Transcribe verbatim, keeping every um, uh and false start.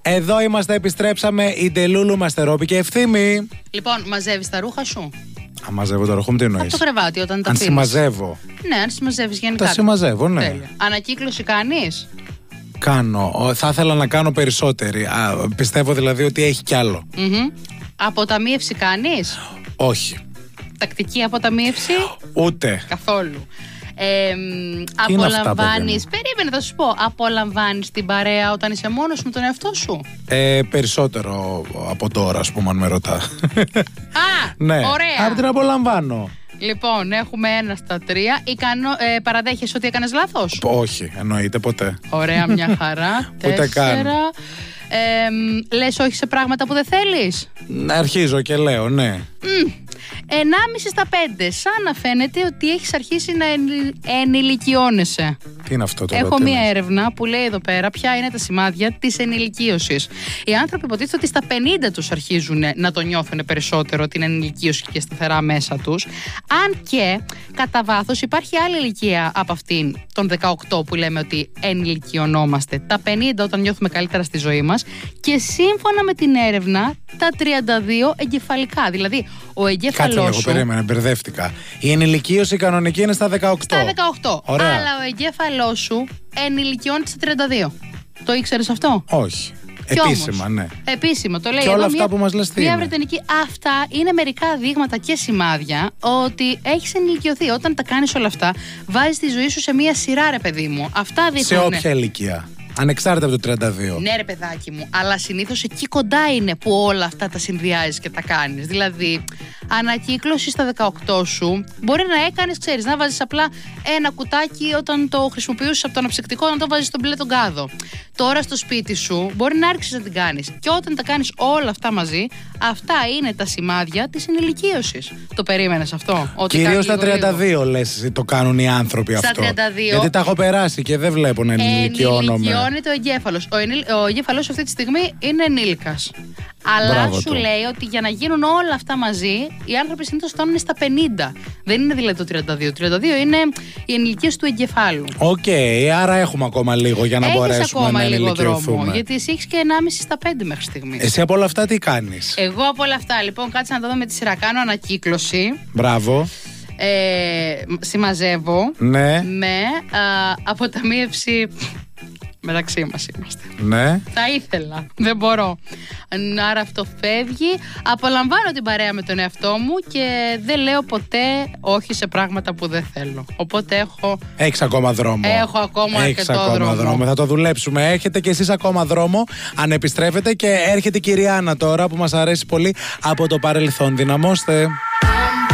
Εδώ είμαστε, επιστρέψαμε. Η Ντελούλου Μαστερόπη και Ευθύμη. Λοιπόν, μαζεύεις τα ρούχα σου? Α, μαζεύω τα ρούχα μου, τι εννοείς? Από το κρεβάτι όταν τα Αν αφήνεις. συμμαζεύω. Ναι, αν συμμαζεύεις γενικά. Τα συμμαζεύω, ναι. Τέλεια. Ανακύκλωση κάνεις? Κάνω. Θα ήθελα να κάνω περισσότερη. Α, πιστεύω δηλαδή ότι έχει κι άλλο. Mm-hmm. Αποταμίευση κάνεις? Όχι. Τακτική αποταμίευση? Ούτε. Καθόλου. Ε, απολαμβάνεις, περίμενε θα σου πω, απολαμβάνεις την παρέα όταν είσαι μόνος με τον εαυτό σου? Ε, περισσότερο από τώρα, ας πούμε, αν με ρωτά. Α, ναι. ωραία. Από την απολαμβάνω. Λοιπόν, έχουμε ένα στα τρία. Ικανό, ε, παραδέχεσαι ότι έκανες λάθος? Όχι, εννοείται ποτέ. Ωραία, μια χαρά. Ούτε καν. Τέσσερα. Ε, λες όχι σε πράγματα που δεν θέλεις? Αρχίζω και λέω, ναι. Mm. Ενάμιση στα πέντε. Σαν να φαίνεται ότι έχεις αρχίσει να ενηλικιώνεσαι. Τι είναι αυτό το? Έχω μία έρευνα που λέει εδώ πέρα ποια είναι τα σημάδια της ενηλικίωσης. Οι άνθρωποι υποτίθεται ότι στα πενήντα τους αρχίζουν να το νιώθουν περισσότερο την ενηλικίωση και σταθερά μέσα τους. Αν και κατά βάθος υπάρχει άλλη ηλικία από αυτήν, των δεκαοκτώ, που λέμε ότι ενηλικιωνόμαστε. Τα πενήντα όταν νιώθουμε καλύτερα στη ζωή μας. Και σύμφωνα με την έρευνα, τα τριάντα δύο εγκεφαλικά. Δηλαδή, ο εγκέφαλός σου. Κάτσε λίγο, περίμενε, μπερδεύτηκα. Η ενηλικίωση κανονική είναι στα δεκαοκτώ. Στα δεκαοκτώ. Ωραία. Αλλά ο εγκέφαλός σου ενηλικιώνεται στα τριάντα δύο. Το ήξερες αυτό? Όχι. Κι Επίσημα, όμως, ναι. Επίσημα, το λέει και εδώ όλα αυτά μια, που μας λες τι μια είναι? βρετανική. Αυτά είναι μερικά δείγματα και σημάδια ότι έχεις ενηλικιωθεί. Όταν τα κάνεις όλα αυτά, βάζεις τη ζωή σου σε μια σειρά, ρε παιδί μου. Αυτά δείχνουν. Σε όποια ηλικία. Ανεξάρτητα από το τριάντα δύο. Ναι, ρε παιδάκι μου, αλλά συνήθως εκεί κοντά είναι που όλα αυτά τα συνδυάζεις και τα κάνεις. Δηλαδή, ανακύκλωση στα δεκαοκτώ σου μπορεί να έκανες, ξέρεις, να βάζεις απλά ένα κουτάκι όταν το χρησιμοποιούσες από το αναψυκτικό, να το βάζεις στον μπλε τον κάδο. Τώρα στο σπίτι σου μπορεί να άρχισεις να την κάνεις. Και όταν τα κάνεις όλα αυτά μαζί, αυτά είναι τα σημάδια της ενηλικίωσης. Το περίμενες αυτό? Κυρίως στα τριάντα δύο λες το κάνουν οι άνθρωποι στα αυτό. τριάντα δύο, γιατί τα έχω περάσει και δεν βλέπω να ενηλικιώνομαι. Ενηλικιώνεται ο εγκέφαλος. Ο, ενήλ, ο εγκέφαλος αυτή τη στιγμή είναι ενήλικας. Αλλά Μπράβο σου του. λέει ότι για να γίνουν όλα αυτά μαζί, οι άνθρωποι συνήθως φτάνουν στα πενήντα. Δεν είναι δηλαδή το τριάντα δύο. Το τριάντα δύο είναι η ενηλικίωση του εγκεφάλου. Οκ, okay, άρα έχουμε ακόμα λίγο για να έχεις μπορέσουμε ακόμα να λίγο ενηλικιωθούμε. δρόμο. Γιατί εσύ έχεις και ενάμιση στα πέντε μέχρι στιγμής. Εσύ από όλα αυτά τι κάνεις? Εγώ από όλα αυτά, λοιπόν, κάτσε να το δω με τη σειρά. Κάνω ανακύκλωση. Μπράβο. Ε, συμμαζεύω. Ναι. Με α, αποταμίευση. Μεταξύ μας είμαστε. Ναι. Θα ήθελα. Δεν μπορώ. Άρα αυτό φεύγει. Απολαμβάνω την παρέα με τον εαυτό μου και δεν λέω ποτέ όχι σε πράγματα που δεν θέλω. Οπότε έχω. Έχεις ακόμα δρόμο. Έχω ακόμα Έχεις αρκετό ακόμα δρόμο. δρόμο. Θα το δουλέψουμε. Έχετε κι εσείς ακόμα δρόμο. Αν επιστρέφετε, και έρχεται η κυρία Άννα τώρα που μας αρέσει πολύ από το παρελθόν. Δυναμώστε.